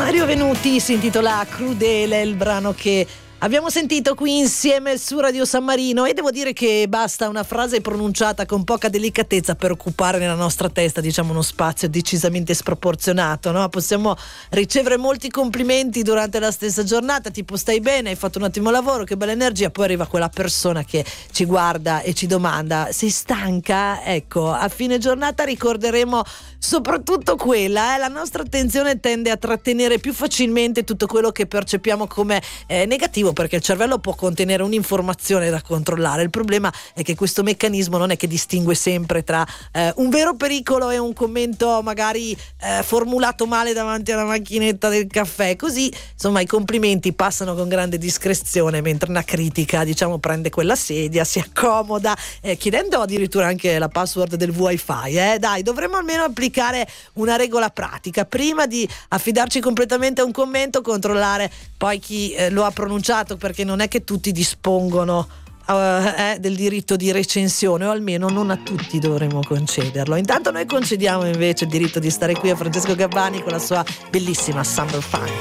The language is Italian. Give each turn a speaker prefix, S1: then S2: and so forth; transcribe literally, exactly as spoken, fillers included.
S1: Mario Venuti si intitola Crudele, il brano che abbiamo sentito qui insieme su Radio San Marino, e devo dire che basta una frase pronunciata con poca delicatezza per occupare nella nostra testa, diciamo, uno spazio decisamente sproporzionato, no? Possiamo ricevere molti complimenti durante la stessa giornata, tipo stai bene, hai fatto un ottimo lavoro, che bella energia, poi arriva quella persona che ci guarda e ci domanda sei stanca? Ecco, a fine giornata ricorderemo soprattutto quella, eh? La nostra attenzione tende a trattenere più facilmente tutto quello che percepiamo come eh, negativo, perché il cervello può contenere un'informazione da controllare. Il problema è che questo meccanismo non è che distingue sempre tra eh, un vero pericolo e un commento magari eh, formulato male davanti alla macchinetta del caffè. Così, insomma, i complimenti passano con grande discrezione, mentre una critica, diciamo, prende quella sedia, si accomoda, eh, chiedendo addirittura anche la password del wifi. Eh? Dai, dovremmo almeno applicare una regola pratica: prima di affidarci completamente a un commento, controllare poi chi eh, lo ha pronunciato, perché non è che tutti dispongono uh, eh, del diritto di recensione, o almeno non a tutti dovremmo concederlo. Intanto noi concediamo invece il diritto di stare qui a Francesco Gabbani con la sua bellissima Summer Fun.